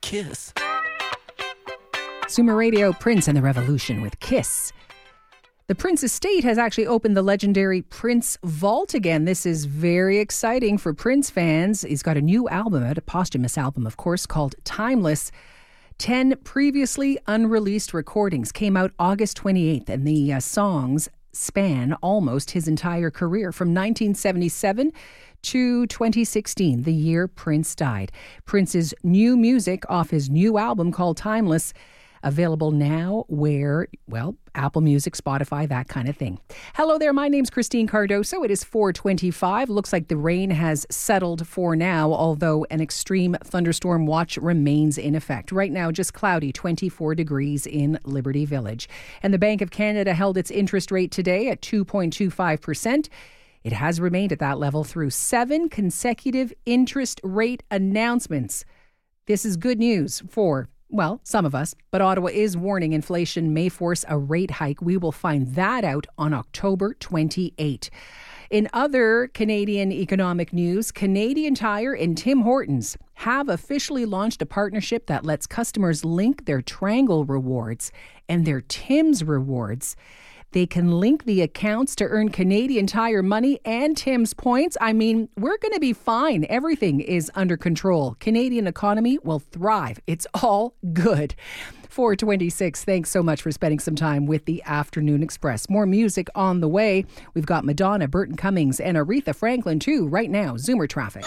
Kiss. Zoomer Radio, Prince and the Revolution with Kiss. The Prince estate has actually opened the legendary Prince Vault again. This is very exciting for Prince fans. He's got a new album out, a posthumous album, of course, called Timeless. 10 previously unreleased recordings came out August 28th, and the songs span almost his entire career from 1977 to 2016, the year Prince died. Prince's new music off his new album called Timeless, available now where, well, Apple Music, Spotify, that kind of thing. Hello there, my name's Christine Cardoso. It is 4:25. Looks like the rain has settled for now, although an extreme thunderstorm watch remains in effect. Right now, just cloudy, 24 degrees in Liberty Village. And the Bank of Canada held its interest rate today at 2.25%. It has remained at that level through 7 consecutive interest rate announcements. This is good news for, well, some of us, but Ottawa is warning inflation may force a rate hike. We will find that out on October 28. In other Canadian economic news, Canadian Tire and Tim Hortons have officially launched a partnership that lets customers link their Triangle rewards and their Tim's rewards. They can link the accounts to earn Canadian Tire money and Tim's points. I mean, we're going to be fine. Everything is under control. Canadian economy will thrive. It's all good. 4:26. Thanks so much for spending some time with the Afternoon Express. More music on the way. We've got Madonna, Burton Cummings, and Aretha Franklin too right now. Zoomer traffic.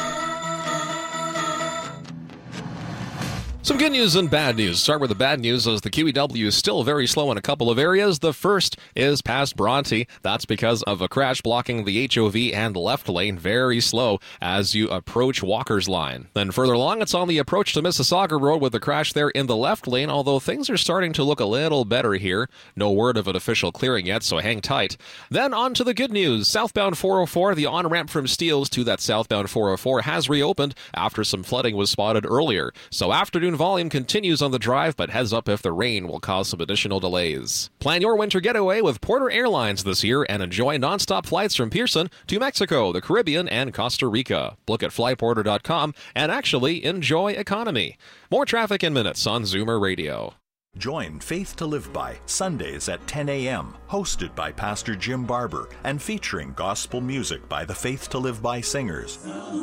Some good news and bad news. Start with the bad news as the QEW is still very slow in a couple of areas. The first is past Bronte. That's because of a crash blocking the HOV and left lane. Very slow as you approach Walker's Line. Then further along, it's on the approach to Mississauga Road with the crash there in the left lane, although things are starting to look a little better here. No word of an official clearing yet, so hang tight. Then on to the good news. Southbound 404, the on-ramp from Steeles to that southbound 404 has reopened after some flooding was spotted earlier. So afternoon volume continues on the drive, but heads up if the rain will cause some additional delays. Plan your winter getaway with Porter Airlines this year and enjoy nonstop flights from Pearson to Mexico, the Caribbean, and Costa Rica. Look at flyporter.com and actually enjoy economy. More traffic in minutes on Zoomer Radio. Join Faith to Live By, Sundays at 10 a.m., hosted by Pastor Jim Barber and featuring gospel music by the Faith to Live By singers.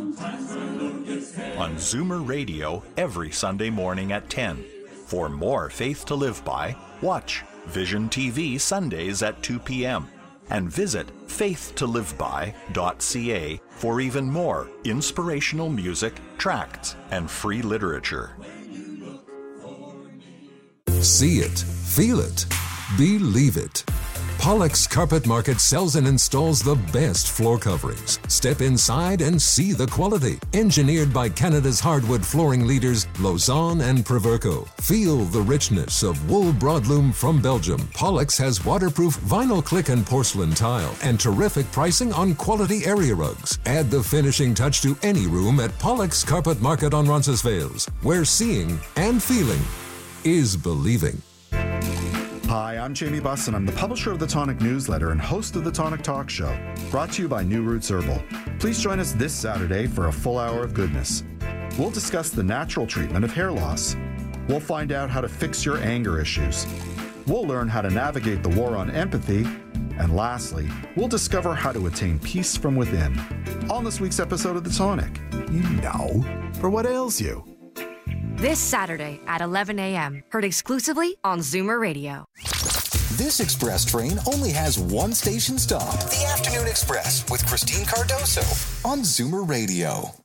On Zoomer Radio every Sunday morning at 10. For more Faith to Live By, watch Vision TV Sundays at 2 p.m. and visit faithtoliveby.ca for even more inspirational music, tracts, and free literature. See it, feel it, believe it. Pollux Carpet Market sells and installs the best floor coverings. Step inside and see the quality. Engineered by Canada's hardwood flooring leaders, Lausanne and Proverco. Feel the richness of wool broadloom from Belgium. Pollux has waterproof vinyl click and porcelain tile and terrific pricing on quality area rugs. Add the finishing touch to any room at Pollux Carpet Market on Roncesvalles, where seeing and feeling is believing. Hi, I'm Jamie Buss, and I'm the publisher of the Tonic Newsletter and host of the Tonic Talk Show, brought to you by New Roots Herbal. Please join us this Saturday for a full hour of goodness. We'll discuss the natural treatment of hair loss. We'll find out how to fix your anger issues. We'll learn how to navigate the war on empathy. And lastly, we'll discover how to attain peace from within. On this week's episode of The Tonic. You know, for what ails you. This Saturday at 11 a.m. Heard exclusively on Zoomer Radio. This express train only has one station stop. The Afternoon Express with Christine Cardoso on Zoomer Radio.